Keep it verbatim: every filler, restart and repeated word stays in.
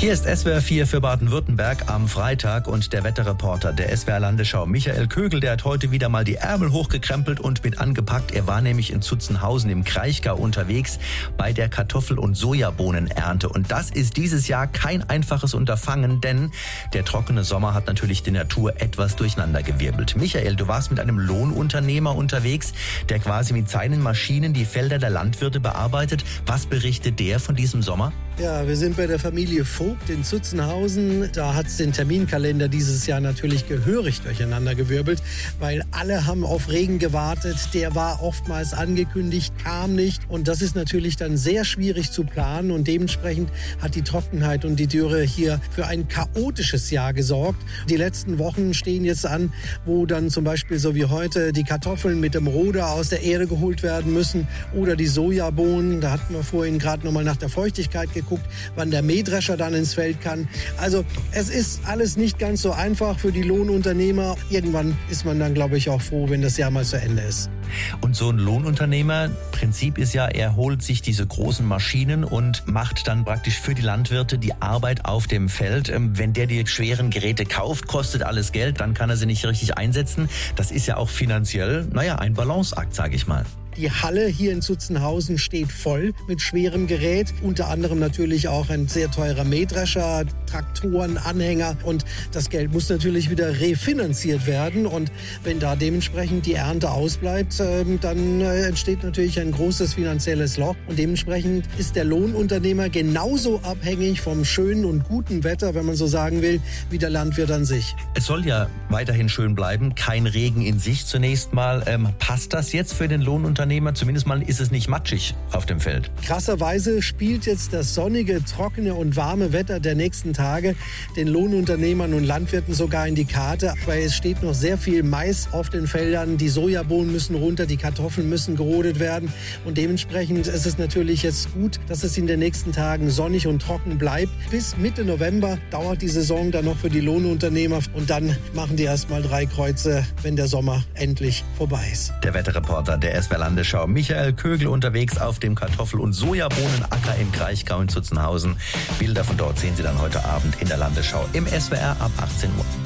Hier ist S W R vier für Baden-Württemberg am Freitag und der Wetterreporter der S W R Landesschau Michael Kögel, der hat heute wieder mal die Ärmel hochgekrempelt und mit angepackt. Er war nämlich in Zutzenhausen im Kraichgau unterwegs bei der Kartoffel- und Sojabohnenernte. Und das ist dieses Jahr kein einfaches Unterfangen, denn der trockene Sommer hat natürlich die Natur etwas durcheinandergewirbelt. Michael, du warst mit einem Lohnunternehmer unterwegs, der quasi mit seinen Maschinen die Felder der Landwirte bearbeitet. Was berichtet der von diesem Sommer? Ja, wir sind bei der Familie Vogt in Zutzenhausen. Da hat es den Terminkalender dieses Jahr natürlich gehörig durcheinandergewirbelt, weil alle haben auf Regen gewartet. Der war oftmals angekündigt, kam nicht. Und das ist natürlich dann sehr schwierig zu planen. Und dementsprechend hat die Trockenheit und die Dürre hier für ein chaotisches Jahr gesorgt. Die letzten Wochen stehen jetzt an, wo dann zum Beispiel so wie heute die Kartoffeln mit dem Roder aus der Erde geholt werden müssen oder die Sojabohnen. Da hatten wir vorhin gerade nochmal nach der Feuchtigkeit geguckt. Guckt, wann der Mähdrescher dann ins Feld kann. Also es ist alles nicht ganz so einfach für die Lohnunternehmer. Irgendwann ist man dann, glaube ich, auch froh, wenn das Jahr mal zu Ende ist. Und so ein Lohnunternehmer, Prinzip ist ja, er holt sich diese großen Maschinen und macht dann praktisch für die Landwirte die Arbeit auf dem Feld. Wenn der die schweren Geräte kauft, kostet alles Geld, dann kann er sie nicht richtig einsetzen. Das ist ja auch finanziell, naja, ein Balanceakt, sage ich mal. Die Halle hier in Zutzenhausen steht voll mit schwerem Gerät, unter anderem natürlich auch ein sehr teurer Mähdrescher, Traktoren, Anhänger und das Geld muss natürlich wieder refinanziert werden und wenn da dementsprechend die Ernte ausbleibt, dann entsteht natürlich ein großes finanzielles Loch und dementsprechend ist der Lohnunternehmer genauso abhängig vom schönen und guten Wetter, wenn man so sagen will, wie der Landwirt an sich. Es soll ja weiterhin schön bleiben, kein Regen in sich zunächst mal. Ähm, passt das jetzt für den Lohnunternehmer? Zumindest mal ist es nicht matschig auf dem Feld. Krasserweise spielt jetzt das sonnige, trockene und warme Wetter der nächsten Tage den Lohnunternehmern und Landwirten sogar in die Karte, weil es steht noch sehr viel Mais auf den Feldern, die Sojabohnen müssen runter, die Kartoffeln müssen gerodet werden und dementsprechend ist es natürlich jetzt gut, dass es in den nächsten Tagen sonnig und trocken bleibt. Bis Mitte November dauert die Saison dann noch für die Lohnunternehmer und dann machen die erstmal drei Kreuze, wenn der Sommer endlich vorbei ist. Der Wetterreporter der S W R Landesschau Michael Kögel unterwegs auf dem Kartoffel- und Sojabonnenacker im Kraichgau in Zutzenhausen. Bilder von dort sehen Sie dann heute Abend in der Landesschau im S W R ab achtzehn Uhr.